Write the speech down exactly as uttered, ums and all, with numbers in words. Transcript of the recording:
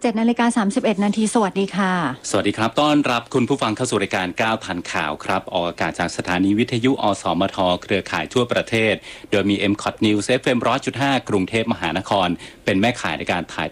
เจ็ดนาฬิกาสามสิบเอ็ดนาทีสวัสดีค่ะสวัสดีครับต้อนรับคุณผู้ฟังเข้าสู่รายการก้าวทันข่าวครับออกอากาศจากสถานีวิทยุอสมทเครือข่ายทั่วประเทศโดยมี เอ็ม คอท News เอฟ เอ็ม หนึ่งร้อยจุดห้า กรุงเทพมหานครเป็นแม่ข่ายในการถ่าย